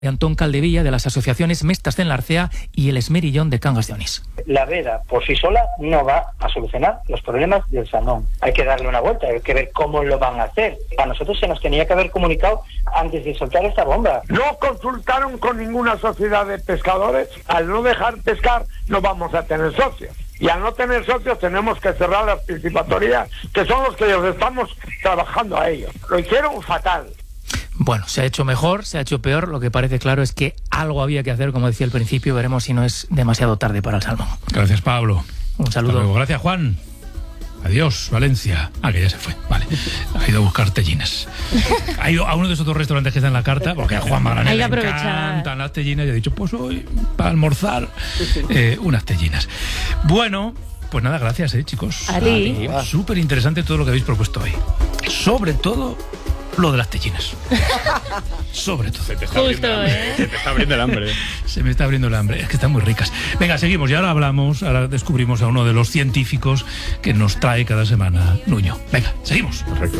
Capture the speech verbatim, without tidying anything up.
de Antón Caldevilla, de las asociaciones Mestas de Enlarcea y el Esmerillón de Cangas de Onís. La veda por sí sola no va a solucionar los problemas del Salmón. Hay que darle una vuelta, hay que ver cómo lo van a hacer. A nosotros se nos tenía que haber comunicado antes de soltar esta bomba. No consultaron con ninguna sociedad de pescadores. Al no dejar pescar no vamos a tener socios. Y al no tener socios tenemos que cerrar las participatorias, que son los que los estamos trabajando a ellos. Lo hicieron fatal. Bueno, se ha hecho mejor, se ha hecho peor. Lo que parece claro es que algo había que hacer, como decía al principio. Veremos si no es demasiado tarde para el salmón. Gracias, Pablo. Un saludo. Gracias, Juan. Adiós, Valencia. Ah, que ya se fue. Vale. Ha ido a buscar tellines. Ha ido a uno de esos dos restaurantes que están en la carta, porque a Juan Magranel le encantan las tellinas. Y ha dicho, pues hoy, para almorzar, eh, unas tellinas. Bueno, pues nada, gracias, eh, chicos. A ti. Súper interesante todo lo que habéis propuesto hoy. Sobre todo lo de las tellinas. Sobre todo. Se te está Justo, abriendo ¿eh? Se te está abriendo el hambre. Se me está abriendo el hambre. Es que están muy ricas. Venga, seguimos. Y ahora hablamos, ahora descubrimos a uno de los científicos que nos trae cada semana Nuño. Venga, seguimos. Perfecto.